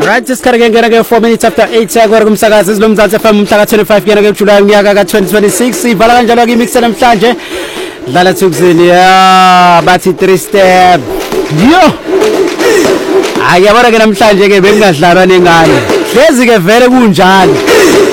Right, isikhathi ngena ke 4 minutes after 8 yakora kumsakazi izilomzansi FM umhla ka25 ngena ke July unyaka ka2026 ivala kanjalo ke mix namhlanje dlala thukuzini ya bathi 3 step yo ayabona ke namhlanje ke bengadlalwa nengane hlezi ke vele kunjalo